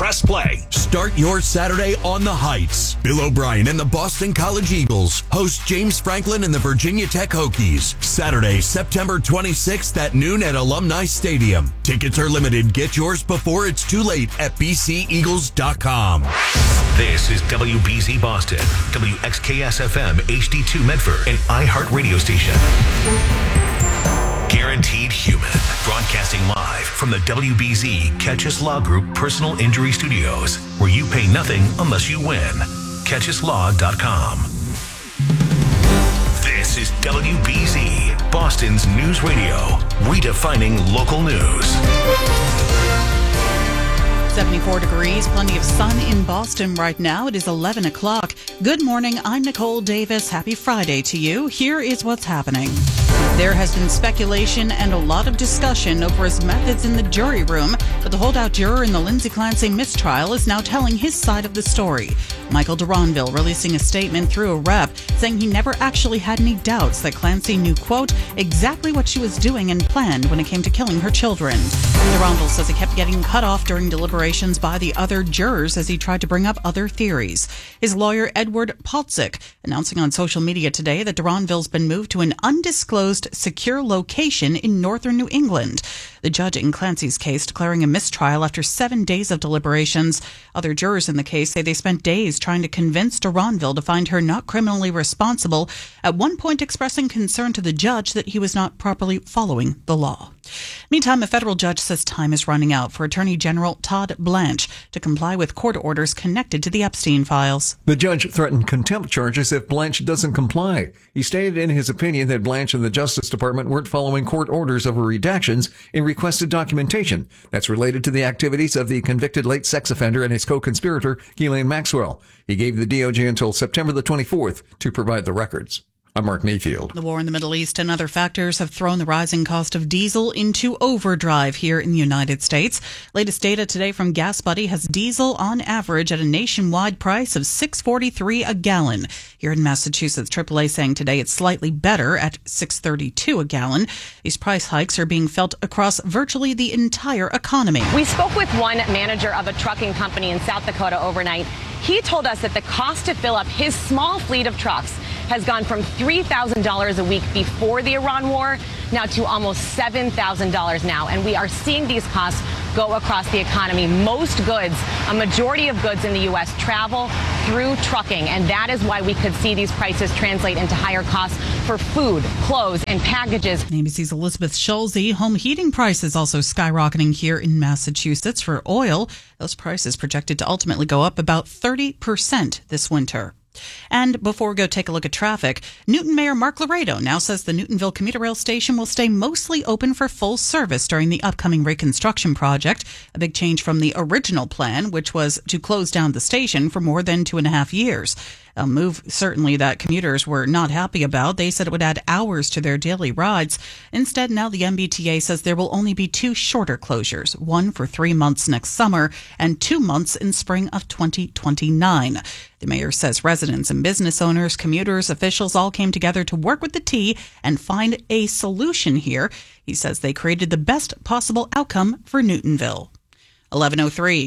press play. Start your Saturday on the heights. Bill O'Brien and the Boston College Eagles host James Franklin and the Virginia Tech Hokies. Saturday, September 26th at noon at Alumni Stadium. Tickets are limited. Get yours before it's too late at bceagles.com. This is WBZ Boston, WXKS-FM HD2 Medford, an iHeart radio station. Guaranteed Human, broadcasting live from the WBZ Catchus Law Group Personal Injury Studios, where you pay nothing unless you win. CatchusLaw.com. This is WBZ, Boston's news radio, redefining local news. 74 degrees, plenty of sun in Boston right now. It is 11 o'clock. Good morning. I'm Nicole Davis. Happy Friday to you. Here is what's happening. There has been speculation and a lot of discussion over his methods in the jury room, but the holdout juror in the Lindsay Clancy mistrial is now telling his side of the story. Michael Duranville releasing a statement through a rep saying he never actually had any doubts that Clancy knew, quote, exactly what she was doing and planned when it came to killing her children. Duranville says he kept getting cut off during deliberations by the other jurors as he tried to bring up other theories. His lawyer, Edward Polczyk, announcing on social media today that Duranville's been moved to an undisclosed secure location in northern New England. The judge in Clancy's case declaring a mistrial after 7 days of deliberations. Other jurors in the case say they spent days trying to convince Duranville to find her not criminally responsible, at one point expressing concern to the judge that he was not properly following the law. Meantime, a federal judge says time is running out for Attorney General Todd Blanche to comply with court orders connected to the Epstein files. The judge threatened contempt charges if Blanche doesn't comply. He stated in his opinion that Blanche and the Justice Department weren't following court orders over redactions in requested documentation that's related to the activities of the convicted late sex offender and his co-conspirator, Ghislaine Maxwell. He gave the DOJ until September the 24th to provide the records. I'm Mark Mayfield. The war in the Middle East and other factors have thrown the rising cost of diesel into overdrive here in the United States. Latest data today from GasBuddy has diesel on average at a nationwide price of $6.43 a gallon. Here in Massachusetts, AAA saying today it's slightly better at $6.32 a gallon. These price hikes are being felt across virtually the entire economy. We spoke with one manager of a trucking company in South Dakota overnight. He told us that the cost to fill up his small fleet of trucks has gone from $3,000 a week before the Iran war now to almost $7,000 now. And we are seeing these costs go across the economy. Most goods, a majority of goods in the U.S. travel through trucking. And that is why we could see these prices translate into higher costs for food, clothes, and packages. ABC's Elizabeth Schulze. Home heating prices also skyrocketing here in Massachusetts. For oil, those prices projected to ultimately go up about 30% this winter. And before we go take a look at traffic, Newton Mayor Mark Laredo now says the Newtonville commuter rail station will stay mostly open for full service during the upcoming reconstruction project, a big change from the original plan, which was to close down the station for more than 2.5 years. A move certainly that commuters were not happy about. They said it would add hours to their daily rides. Instead, now the MBTA says there will only be 2 shorter closures, one for 3 months next summer and 2 months in spring of 2029. The mayor says residents and business owners, commuters, officials all came together to work with the T and find a solution here. He says they created the best possible outcome for Newtonville. 11:03.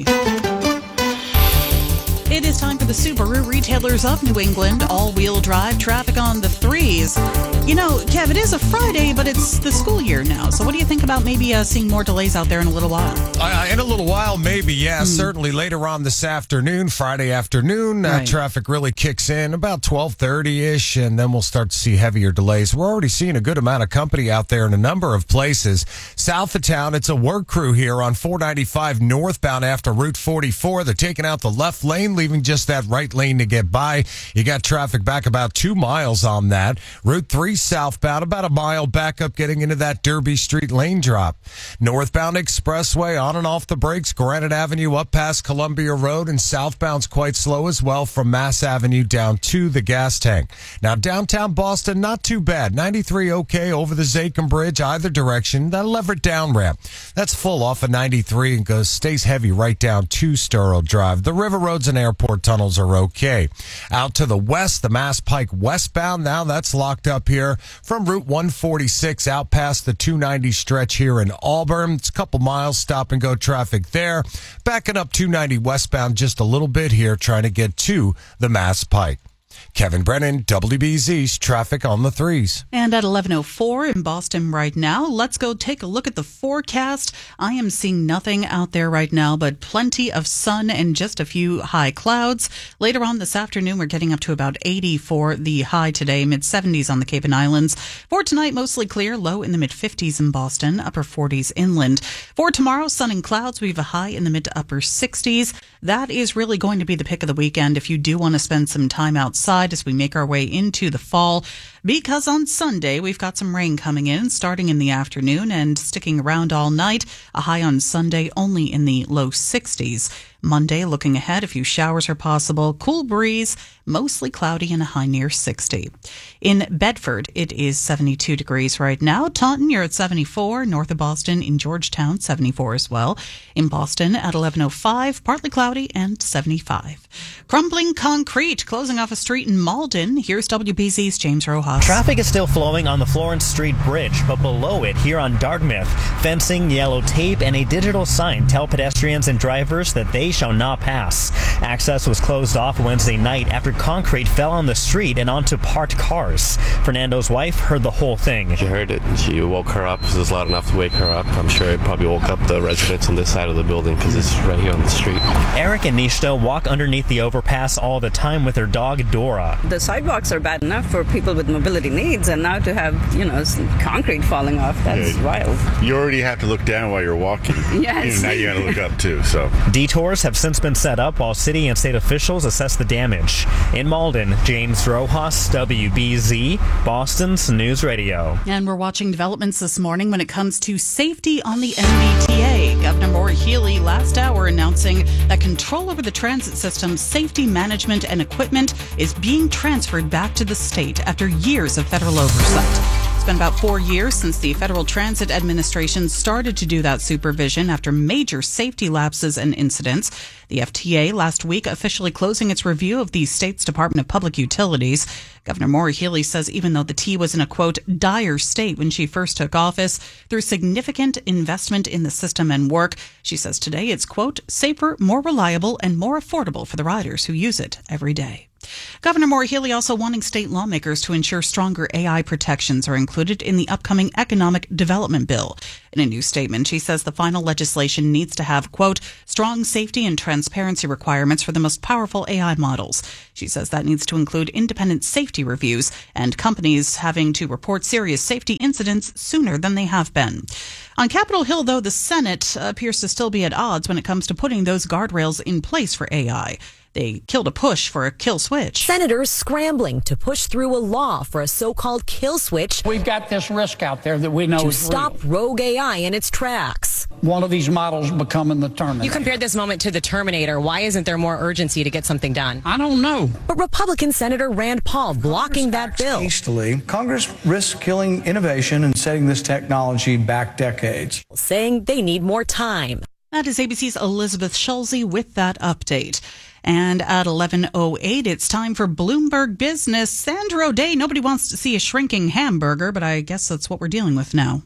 It is time for the Subaru Retailers of New England all-wheel drive traffic on the 3s. You know, Kev, it is a Friday, but it's the school year now. So what do you think about maybe seeing more delays out there in a little while? In a little while, maybe, yeah. Certainly later on this afternoon, Friday afternoon, traffic really kicks in about 12:30-ish, and then we'll start to see heavier delays. We're already seeing a good amount of company out there in a number of places. South of town, it's a work crew here on 495 northbound after Route 44. They're taking out the left lane, leaving just that right lane to get by. You got traffic back about 2 miles on that. Route 3 southbound, about a mile back up getting into that Derby Street lane drop. Northbound expressway on and off the brakes. Granite Avenue up past Columbia Road, and southbound's quite slow as well from Mass Avenue down to the gas tank. Now downtown Boston, not too bad. 93 okay over the Zachem Bridge either direction. That Leverett down ramp, that's full off of 93 and stays heavy right down to Sterl Drive. The River Road's an airport tunnels are okay. Out to the west, the Mass Pike westbound, now that's locked up here from Route 146 out past the 290 stretch here in Auburn. It's a couple miles stop and go traffic there. Backing up 290 westbound just a little bit here, trying to get to the Mass Pike. Kevin Brennan, WBZ's Traffic on the 3s. And at 11:04 in Boston right now, let's go take a look at the forecast. I am seeing nothing out there right now, but plenty of sun and just a few high clouds. Later on this afternoon, we're getting up to about 80 for the high today, mid-70s on the Cape and Islands. For tonight, mostly clear, low in the mid-50s in Boston, upper 40s inland. For tomorrow, sun and clouds, we have a high in the mid to upper 60s. That is really going to be the pick of the weekend if you do want to spend some time outside as we make our way into the fall, because on Sunday we've got some rain coming in starting in the afternoon and sticking around all night. A high on Sunday only in the low 60s. Monday, looking ahead, a few showers are possible. Cool breeze, mostly cloudy and a high near 60. In Bedford, it is 72 degrees right now. Taunton, you're at 74. North of Boston, in Georgetown, 74 as well. In Boston at 11:05, partly cloudy and 75. Crumbling concrete closing off a street in Malden. Here's WBZ's James Rojas. Traffic is still flowing on the Florence Street Bridge, but below it here on Dartmouth, fencing, yellow tape, and a digital sign tell pedestrians and drivers that they shall not pass. Access was closed off Wednesday night after concrete fell on the street and onto parked cars. Fernando's wife heard the whole thing. She heard it. She woke her up. It was loud enough to wake her up. I'm sure it probably woke up the residents on this side of the building because it's right here on the street. Eric and Nishta walk underneath the overpass all the time with their dog, Dora. The sidewalks are bad enough for people with mobility needs, and now to have, some concrete falling off, that's wild. You already have to look down while you're walking. Yes. Now you got to look up, too. So Detours have since been set up while city and state officials assess the damage. In Malden, James Rojas, WBZ, Boston's News Radio. And we're watching developments this morning when it comes to safety on the MBTA. Governor Maura Healey last hour announcing that control over the transit system's safety management and equipment is being transferred back to the state after years of federal oversight. It's been about 4 years since the Federal Transit Administration started to do that supervision after major safety lapses and incidents. The FTA last week officially closing its review of the state's Department of Public Utilities. Governor Maura Healey says even though the T was in a, quote, dire state when she first took office, through significant investment in the system and work, she says today it's, quote, safer, more reliable, and more affordable for the riders who use it every day. Governor Maura Healey also wanting state lawmakers to ensure stronger AI protections are included in the upcoming economic development bill. In a new statement, she says the final legislation needs to have, quote, strong safety and transparency requirements for the most powerful AI models. She says that needs to include independent safety reviews and companies having to report serious safety incidents sooner than they have been. On Capitol Hill, though, the Senate appears to still be at odds when it comes to putting those guardrails in place for AI. They killed a push for a kill switch. Senators scrambling to push through a law for a so-called kill switch. We've got this risk out there that we know to is stop real. rogue AI in its tracks. One of these models becoming the Terminator. You compared this moment to the Terminator. Why isn't there more urgency to get something done? I don't know. But Republican Senator Rand Paul blocking that bill. Hastily, Congress risks killing innovation and setting this technology back decades. Saying they need more time. That is ABC's Elizabeth Schulze with that update. And at 11:08, it's time for Bloomberg Business. Sandra O'Day, nobody wants to see a shrinking hamburger, but I guess that's what we're dealing with now.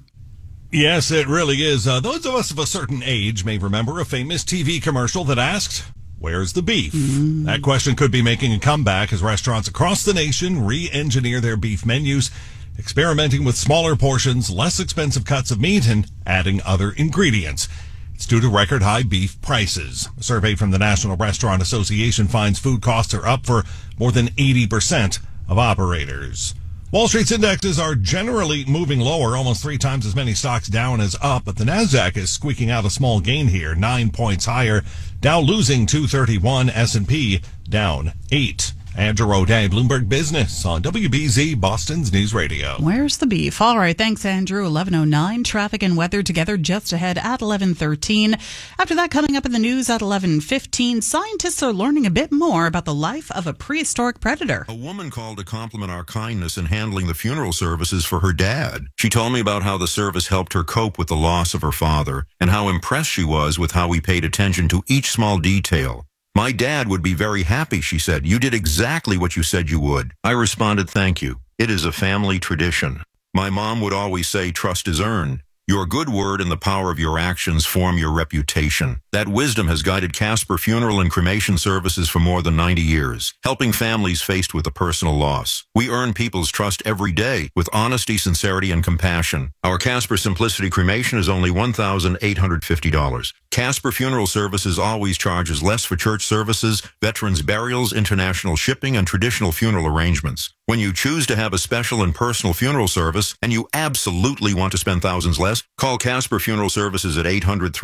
Yes, it really is. Those of us of a certain age may remember a famous TV commercial that asked, where's the beef? That question could be making a comeback as restaurants across the nation re-engineer their beef menus, experimenting with smaller portions, less expensive cuts of meat, and adding other ingredients. It's due to record high beef prices. A survey from the National Restaurant Association finds food costs are up for more than 80% of operators. Wall Street's indexes are generally moving lower, almost 3 times as many stocks down as up, but the Nasdaq is squeaking out a small gain here, 9 points higher. Dow losing 231, S&P down 8. Andrew O'Day, Bloomberg Business on WBZ, Boston's News Radio. Where's the beef? All right, thanks, Andrew. 11:09, traffic and weather together just ahead at 11:13. After that, coming up in the news at 11:15, scientists are learning a bit more about the life of a prehistoric predator. A woman called to compliment our kindness in handling the funeral services for her dad. She told me about how the service helped her cope with the loss of her father and how impressed she was with how we paid attention to each small detail. My dad would be very happy, she said. You did exactly what you said you would. I responded, thank you. It is a family tradition. My mom would always say, trust is earned. Your good word and the power of your actions form your reputation. That wisdom has guided Casper Funeral and Cremation Services for more than 90 years, helping families faced with a personal loss. We earn people's trust every day with honesty, sincerity, and compassion. Our Casper Simplicity Cremation is only $1,850. Casper Funeral Services always charges less for church services, veterans' burials, international shipping, and traditional funeral arrangements. When you choose to have a special and personal funeral service, and you absolutely want to spend thousands less, call Casper Funeral Services at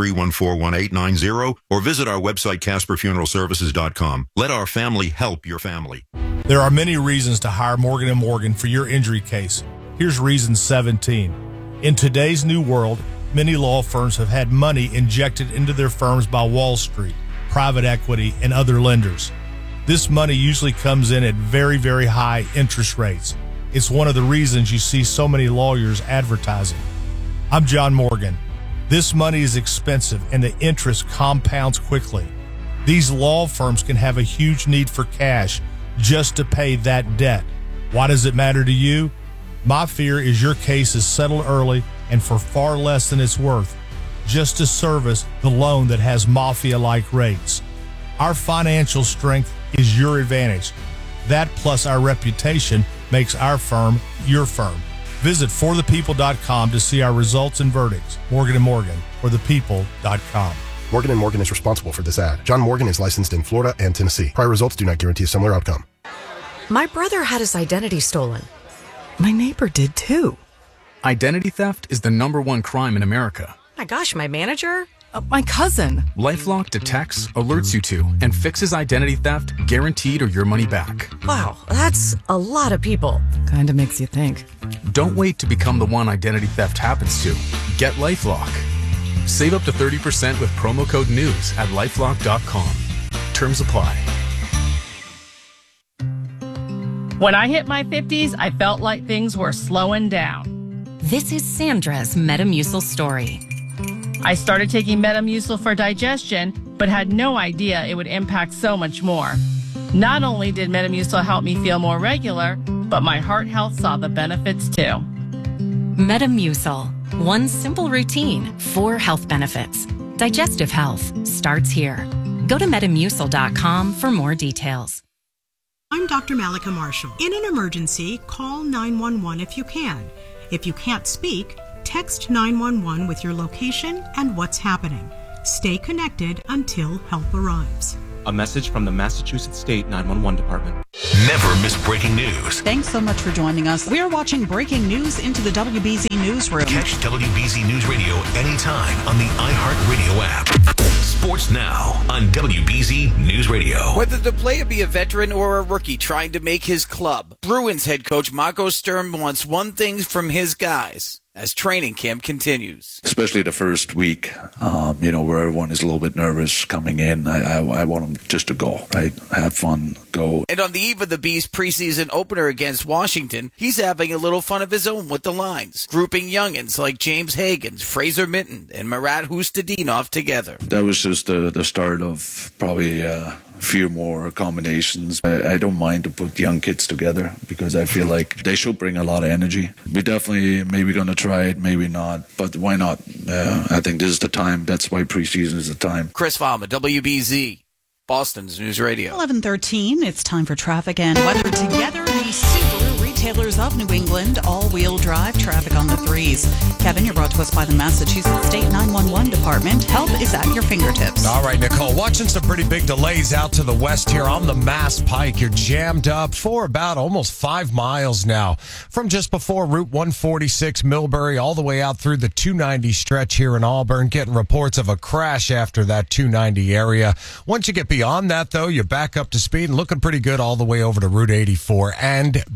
800-314-1890 or visit our website, CasperFuneralServices.com. Let our family help your family. There are many reasons to hire Morgan & Morgan for your injury case. Here's reason 17. In today's new world, many law firms have had money injected into their firms by Wall Street, private equity, and other lenders. This money usually comes in at very, very high interest rates. It's one of the reasons you see so many lawyers advertising. I'm John Morgan. This money is expensive and the interest compounds quickly. These law firms can have a huge need for cash just to pay that debt. Why does it matter to you? My fear is your case is settled early and for far less than it's worth, just to service the loan that has mafia-like rates. Our financial strength is your advantage. That plus our reputation makes our firm your firm. Visit forthepeople.com to see our results and verdicts. Morgan & Morgan, forthepeople.com. Morgan & Morgan is responsible for this ad. John Morgan is licensed in Florida and Tennessee. Prior results do not guarantee a similar outcome. My brother had his identity stolen. My neighbor did too. Identity theft is the #1 crime in America. My gosh, my manager? My cousin. LifeLock detects, alerts you to, and fixes identity theft guaranteed or your money back. Wow, that's a lot of people. Kinda makes you think. Don't wait to become the one identity theft happens to. Get LifeLock. Save up to 30% with promo code NEWS at LifeLock.com. Terms apply. When I hit my 50s, I felt like things were slowing down. This is Sandra's Metamucil story. I started taking Metamucil for digestion, but had no idea it would impact so much more. Not only did Metamucil help me feel more regular, but my heart health saw the benefits too. Metamucil. One simple routine, 4 health benefits. Digestive health starts here. Go to Metamucil.com for more details. I'm Dr. Malika Marshall. In an emergency, call 911 if you can. If you can't speak, text 911 with your location and what's happening. Stay connected until help arrives. A message from the Massachusetts State 911 Department. Never miss breaking news. Thanks so much for joining us. We're watching breaking news into the WBZ Newsroom. Catch WBZ News Radio anytime on the iHeartRadio app. Sports now on WBZ News Radio. Whether the player be a veteran or a rookie trying to make his club, Bruins head coach Marco Sturm wants one thing from his guys as training camp continues. Especially the first week, where everyone is a little bit nervous coming in. I want them just to go, right? Have fun, go. And on the eve of the Bees' preseason opener against Washington, he's having a little fun of his own with the lines, grouping youngins like James Hagans, Fraser Minton, and Marat Hustadinov together. That was just the start of probably a few more combinations. I don't mind to put young kids together because I feel like they should bring a lot of energy. We definitely maybe going to try it, maybe not, but why not? I think this is the time. That's why preseason is the time. Chris Valma, WBZ, Boston's News Radio. 11:13, it's time for traffic and weather together. The Subaru retailers of New England, all-wheel drive traffic on the 3s. Kevin, you're brought to us by the Massachusetts State 911 Department. Help is at your fingertips. All right, Nicole, watching some pretty big delays out to the west here on the Mass Pike. You're jammed up for about almost 5 miles now from just before Route 146 Millbury all the way out through the 290 stretch here in Auburn. Getting reports of a crash after that 290 area. Once you get beyond that, though, you're back up to speed and looking pretty good all the way over to Route 84 and beyond.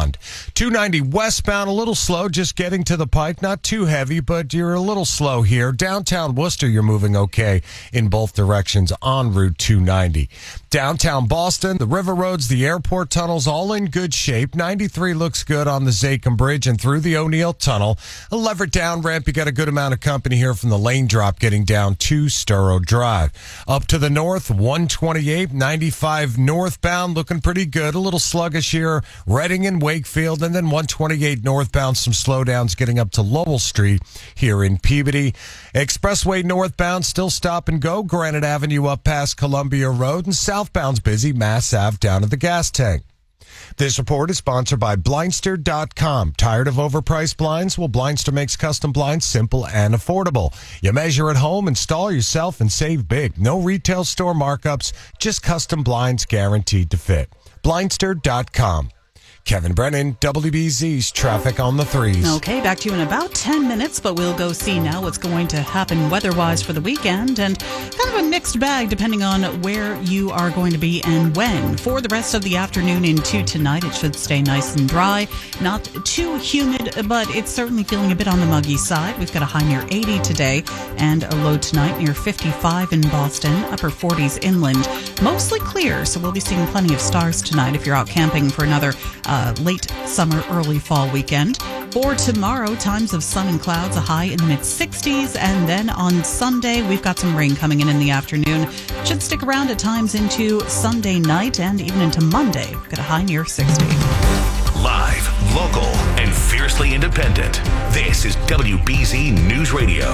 beyond. 290 westbound, a little slow, just getting to the Pike. Not too heavy, but you're a little slow here. Downtown Worcester, you're moving okay in both directions on Route 290. Downtown Boston, the river roads, the airport tunnels, all in good shape. 93 looks good on the Zachem Bridge and through the O'Neill Tunnel. A levered down ramp, you got a good amount of company here from the lane drop getting down to Sturrow Drive. Up to the north, 128, 95 northbound, looking pretty good. A little sluggish here, Reading and Wakefield, and then 128 northbound, some slowdowns getting up to Lowell Street here in Peabody. Expressway northbound, still stop and go. Granite Avenue up past Columbia Road, and southbound's busy. Mass Ave down at the gas tank. This report is sponsored by Blindster.com. Tired of overpriced blinds? Well, Blindster makes custom blinds simple and affordable. You measure at home, install yourself, and save big. No retail store markups, just custom blinds guaranteed to fit. Blindster.com. Kevin Brennan, WBZ's Traffic on the 3s. Okay, back to you in about 10 minutes, but we'll go see now what's going to happen weather-wise for the weekend, and kind of a mixed bag depending on where you are going to be and when. For the rest of the afternoon into tonight, it should stay nice and dry. Not too humid, but it's certainly feeling a bit on the muggy side. We've got a high near 80 today and a low tonight near 55 in Boston, upper 40s inland. Mostly clear, so we'll be seeing plenty of stars tonight if you're out camping for another late summer, early fall weekend. For tomorrow, times of sun and clouds, a high in the mid-60s. And then on Sunday, we've got some rain coming in the afternoon. Should stick around at times into Sunday night and even into Monday. We've got a high near 60. Live, local, and fiercely independent. This is WBZ News Radio.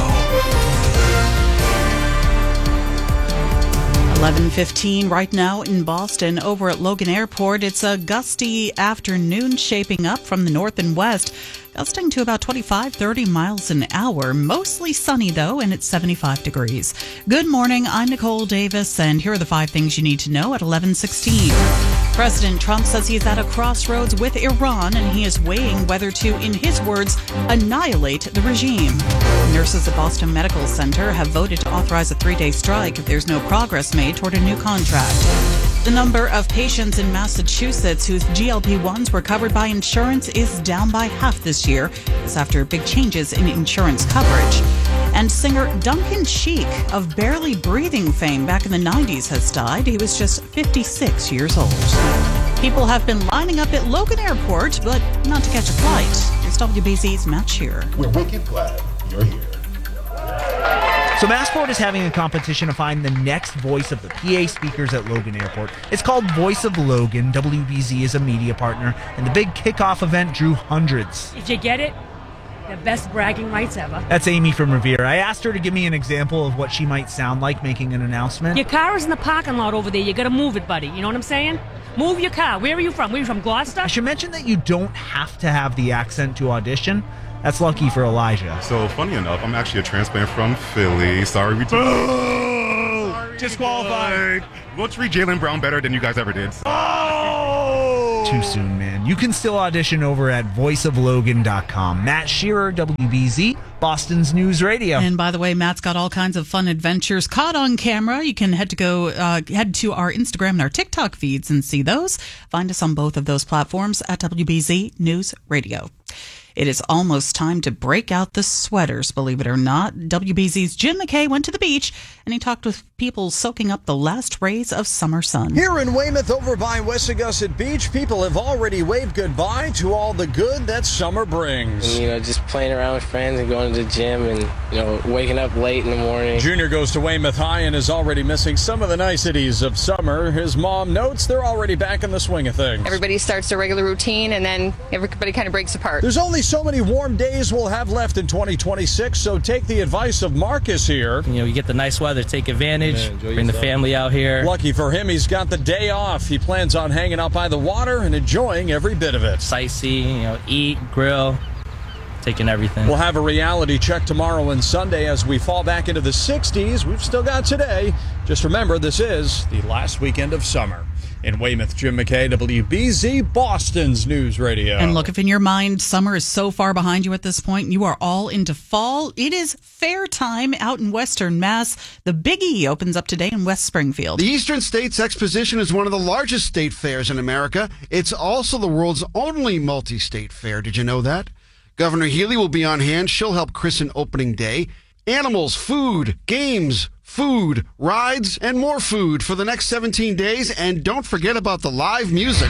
11:15 right now in Boston. Over at Logan Airport, it's a gusty afternoon shaping up from the north and west, gusting to about 25-30 miles an hour. Mostly sunny, though, and it's 75 degrees. Good morning. I'm Nicole Davis, and here are the 5 things you need to know at 11:16. President Trump says he's at a crossroads with Iran, and he is weighing whether to, in his words, annihilate the regime. Nurses at Boston Medical Center have voted to authorize a 3-day strike if there's no progress made toward a new contract. The number of patients in Massachusetts whose GLP-1s were covered by insurance is down by half this year. This after big changes in insurance coverage. And singer Duncan Sheik of Barely Breathing fame back in the 90s has died. He was just 56 years old. People have been lining up at Logan Airport, but not to catch a flight. Here's WBZ's Matt Shearer. We're wicked glad you're here. So Massport is having a competition to find the next voice of the PA speakers at Logan Airport. It's called Voice of Logan. WBZ is a media partner, and the big kickoff event drew hundreds. Did you get it? The best bragging rights ever. That's Amy from Revere. I asked her to give me an example of what she might sound like making an announcement. Your car is in the parking lot over there. You gotta move it, buddy. You know what I'm saying? Move your car. Where are you from? Where are you from, Gloucester? I should mention that you don't have to have the accent to audition. That's lucky for Elijah. So, funny enough, I'm actually a transplant from Philly. Sorry, we took... Disqualified. We'll treat Jaylen Brown better than you guys ever did. Too soon, man. You can still audition over at voiceoflogan.com. Matt Shearer, WBZ, Boston's News Radio. And by the way, Matt's got all kinds of fun adventures caught on camera. You can head to our Instagram and our TikTok feeds and see those. Find us on both of those platforms at WBZ News Radio. It is almost time to break out the sweaters, believe it or not. WBZ's Jim McKay went to the beach, and he talked with people soaking up the last rays of summer sun. Here in Weymouth, over by Wessagusset Beach, people have already waved goodbye to all the good that summer brings. And, just playing around with friends and going to the gym and, waking up late in the morning. Junior goes to Weymouth High and is already missing some of the niceties of summer. His mom notes they're already back in the swing of things. Everybody starts their regular routine, and then everybody kind of breaks apart. There's only so many warm days we'll have left in 2026, so take the advice of Marcus here. You get the nice weather, take advantage, bring the family out here. Lucky for him, he's got the day off. He plans on hanging out by the water and enjoying every bit of it. Sightsee, eat, grill, taking everything. We'll have a reality check tomorrow and Sunday as we fall back into the 60s. We've still got today. Just remember, this is the last weekend of summer. In Weymouth, Jim McKay, WBZ, Boston's News Radio. And look, if in your mind summer is so far behind you at this point, and you are all into fall, it is fair time out in Western Mass. The Big E opens up today in West Springfield. The Eastern States Exposition is one of the largest state fairs in America. It's also the world's only multi-state fair. Did you know that? Governor Healy will be on hand. She'll help christen opening day. Animals, food, games, food, rides, and more food for the next 17 days. And don't forget about the live music.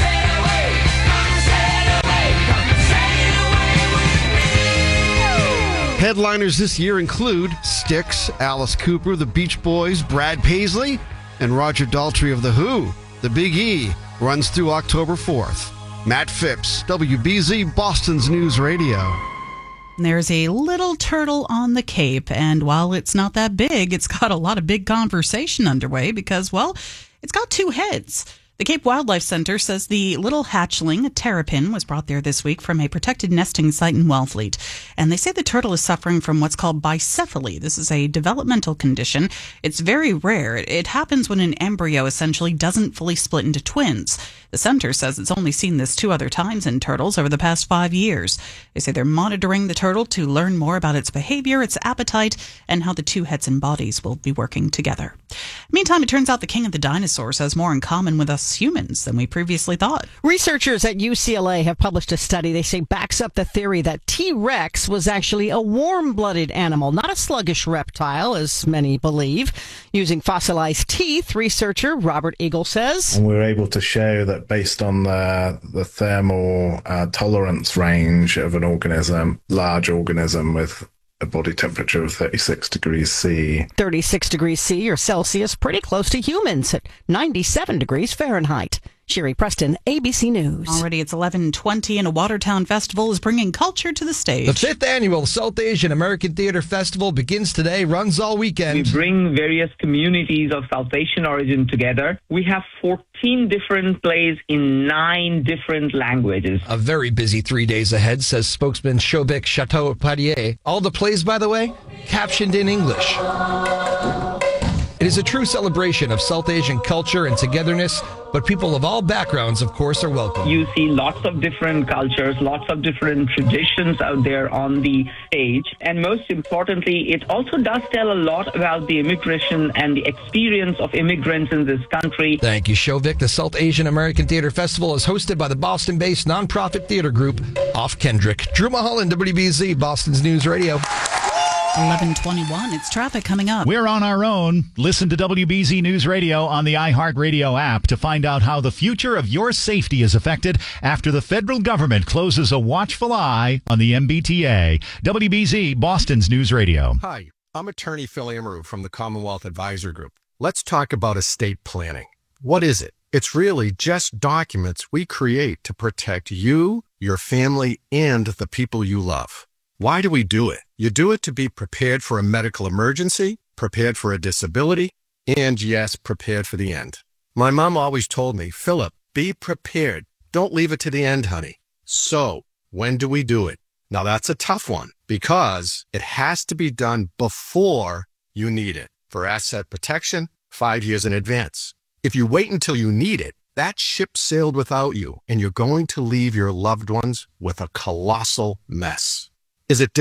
Headliners this year include Styx, Alice Cooper, the Beach Boys, Brad Paisley, and Roger Daltrey of The Who. The Big E runs through October 4th. Matt Phipps, WBZ, Boston's News Radio. There's a little turtle on the Cape, and while it's not that big, it's got a lot of big conversation underway because, well, it's got two heads. The Cape Wildlife Center says the little hatchling, a terrapin, was brought there this week from a protected nesting site in Wellfleet. And they say the turtle is suffering from what's called bicephaly. This is a developmental condition. It's very rare. It happens when an embryo essentially doesn't fully split into twins. The center says it's only seen this 2 other times in turtles over the past 5 years. They say they're monitoring the turtle to learn more about its behavior, its appetite, and how the two heads and bodies will be working together. Meantime, it turns out the king of the dinosaurs has more in common with us humans than we previously thought. Researchers at UCLA have published a study they say backs up the theory that T-Rex was actually a warm-blooded animal, not a sluggish reptile, as many believe. Using fossilized teeth, researcher Robert Eagle says. And we're able to show that based on the thermal tolerance range of an organism, large organism with a body temperature of 36 degrees C. 36 degrees C or Celsius, pretty close to humans at 97 degrees Fahrenheit. Sherry Preston, ABC News. Already it's 11:20 and a Watertown festival is bringing culture to the stage. The 5th annual South Asian American Theater Festival begins today, runs all weekend. We bring various communities of South Asian origin together. We have 14 different plays in 9 different languages. A very busy 3 days ahead, says spokesman Shobik Chateaupadhyay. All the plays, by the way, captioned in English. It is a true celebration of South Asian culture and togetherness, but people of all backgrounds, of course, are welcome. You see lots of different cultures, lots of different traditions out there on the stage. And most importantly, it also does tell a lot about the immigration and the experience of immigrants in this country. Thank you, Shobik. The South Asian American Theater Festival is hosted by the Boston-based nonprofit theater group Off Kendrick. Drew Mulholland, WBZ, Boston's News Radio. 11:21. It's traffic coming up. We're on our own. Listen to WBZ News Radio on the iHeartRadio app to find out how the future of your safety is affected after the federal government closes a watchful eye on the MBTA. WBZ, Boston's News Radio. Hi, I'm attorney Phil Amaru from the Commonwealth Advisor Group. Let's talk about estate planning. What is it? It's really just documents we create to protect you, your family, and the people you love. Why do we do it? You do it to be prepared for a medical emergency, prepared for a disability, and yes, prepared for the end. My mom always told me, Philip, be prepared. Don't leave it to the end, honey. So, when do we do it? Now that's a tough one because it has to be done before you need it. For asset protection, 5 years in advance. If you wait until you need it, that ship sailed without you, and you're going to leave your loved ones with a colossal mess. Is it